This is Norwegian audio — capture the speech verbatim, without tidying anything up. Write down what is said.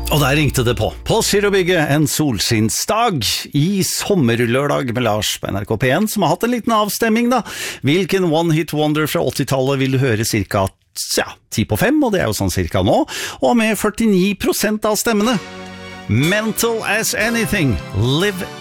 Og der ringte det på. På Sirobygget en solskinnsdag i sommerlørdag med Lars på N R K P en, som har hatt en liten avstemming da. Hvilken one-hit wonder fra åttitallet vil du høre cirka ja, ti på fem, og det er jo sånn cirka nå, og med førtini prosent av stemmene. Mental as Anything, Live